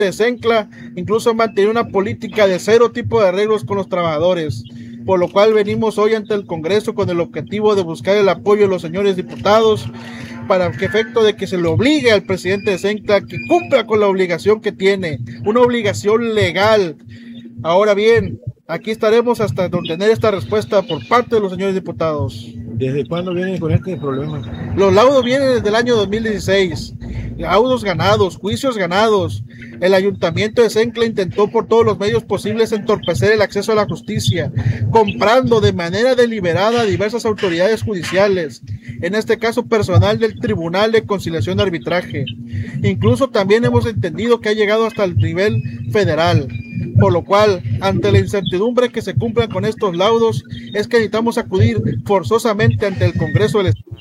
de Sencla incluso mantiene una política de cero tipo de arreglos con los trabajadores, por lo cual venimos hoy ante el Congreso con el objetivo de buscar el apoyo de los señores diputados para que efecto de que se le obligue al presidente de Sencla que cumpla con la obligación que tiene, una obligación legal. Ahora bien, aquí estaremos hasta obtener esta respuesta por parte de los señores diputados. ¿Desde cuándo vienen con este problema? Los laudos vienen desde el año 2016. Laudos ganados, juicios ganados. El ayuntamiento de Sencla intentó por todos los medios posibles entorpecer el acceso a la justicia, comprando de manera deliberada a diversas autoridades judiciales, en este caso personal del Tribunal de Conciliación y Arbitraje. Incluso también hemos entendido que ha llegado hasta el nivel federal. Por lo cual, ante la incertidumbre que se cumplan con estos laudos, es que necesitamos acudir forzosamente ante el Congreso del Estado.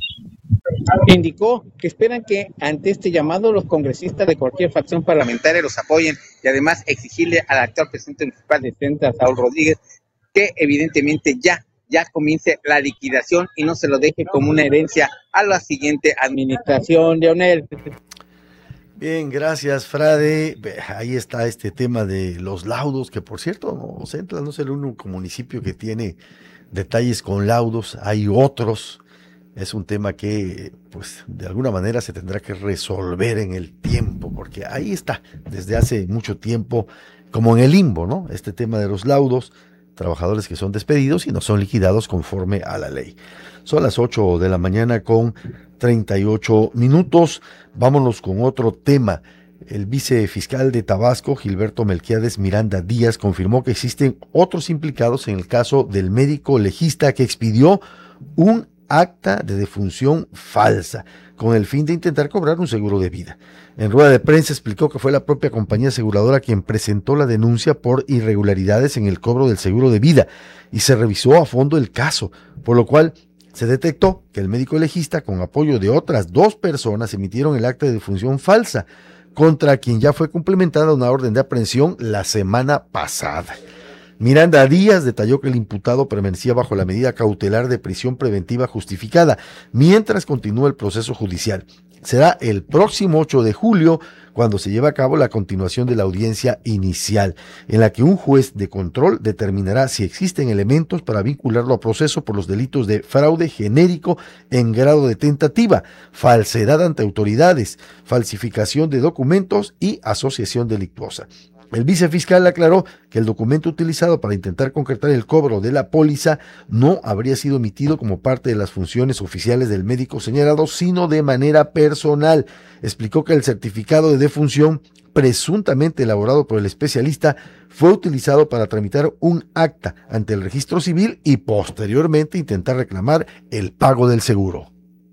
Indicó que esperan que ante este llamado los congresistas de cualquier facción parlamentaria los apoyen y además exigirle al actual presidente municipal de Sencla, Saúl Rodríguez, que evidentemente ya comience la liquidación y no se lo deje como una herencia a la siguiente administración. Leonel. Bien, gracias, Frade. Ahí está este tema de los laudos, que por cierto, Sencla no es el único municipio que tiene detalles con laudos, hay otros. Es un tema que, pues, de alguna manera se tendrá que resolver en el tiempo, porque ahí está, desde hace mucho tiempo, como en el limbo, ¿no? Este tema de los laudos, trabajadores que son despedidos y no son liquidados conforme a la ley. Son las 8 de la mañana con 38 minutos. Vámonos con otro tema. El vicefiscal de Tabasco, Gilberto Melquiades Miranda Díaz, confirmó que existen otros implicados en el caso del médico legista que expidió un acta de defunción falsa, con el fin de intentar cobrar un seguro de vida. En rueda de prensa explicó que fue la propia compañía aseguradora quien presentó la denuncia por irregularidades en el cobro del seguro de vida y se revisó a fondo el caso, por lo cual se detectó que el médico legista, con apoyo de otras 2 personas, emitieron el acta de defunción falsa, contra quien ya fue complementada una orden de aprehensión la semana pasada. Miranda Díaz detalló que el imputado permanecía bajo la medida cautelar de prisión preventiva justificada, mientras continúa el proceso judicial. Será el próximo 8 de julio cuando se lleve a cabo la continuación de la audiencia inicial, en la que un juez de control determinará si existen elementos para vincularlo a proceso por los delitos de fraude genérico en grado de tentativa, falsedad ante autoridades, falsificación de documentos y asociación delictuosa. El vicefiscal aclaró que el documento utilizado para intentar concretar el cobro de la póliza no habría sido emitido como parte de las funciones oficiales del médico señalado, sino de manera personal. Explicó que el certificado de defunción, presuntamente elaborado por el especialista, fue utilizado para tramitar un acta ante el registro civil y posteriormente intentar reclamar el pago del seguro.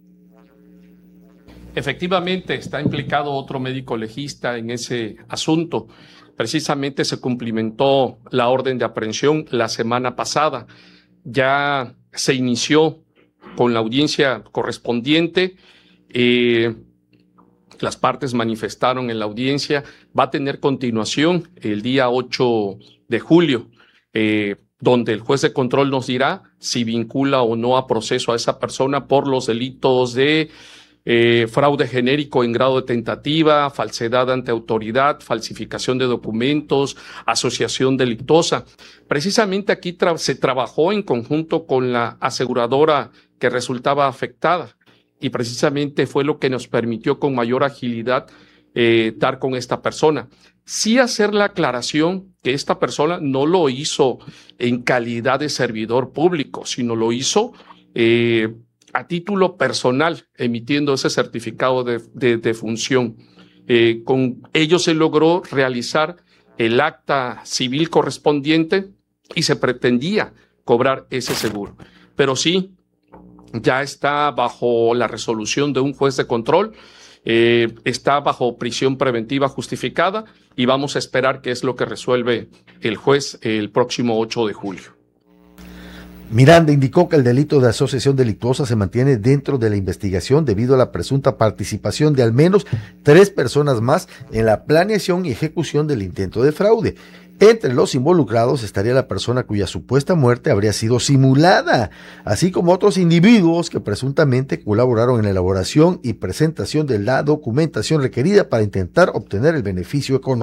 Efectivamente, está implicado otro médico legista en ese asunto. Precisamente se cumplimentó la orden de aprehensión la semana pasada. Ya se inició con la audiencia correspondiente. Las partes manifestaron en la audiencia. Va a tener continuación el día 8 de julio, donde el juez de control nos dirá si vincula o no a proceso a esa persona por los delitos de fraude genérico en grado de tentativa, falsedad ante autoridad, falsificación de documentos, asociación delictuosa. Precisamente aquí se trabajó en conjunto con la aseguradora que resultaba afectada y precisamente fue lo que nos permitió con mayor agilidad dar con esta persona. Sí hacer la aclaración que esta persona no lo hizo en calidad de servidor público, sino lo hizo a título personal, emitiendo ese certificado de función. Con ello se logró realizar el acta civil correspondiente y se pretendía cobrar ese seguro. Pero sí, ya está bajo la resolución de un juez de control, está bajo prisión preventiva justificada y vamos a esperar qué es lo que resuelve el juez el próximo 8 de julio. Miranda indicó que el delito de asociación delictuosa se mantiene dentro de la investigación debido a la presunta participación de al menos 3 personas más en la planeación y ejecución del intento de fraude. Entre los involucrados estaría la persona cuya supuesta muerte habría sido simulada, así como otros individuos que presuntamente colaboraron en la elaboración y presentación de la documentación requerida para intentar obtener el beneficio económico.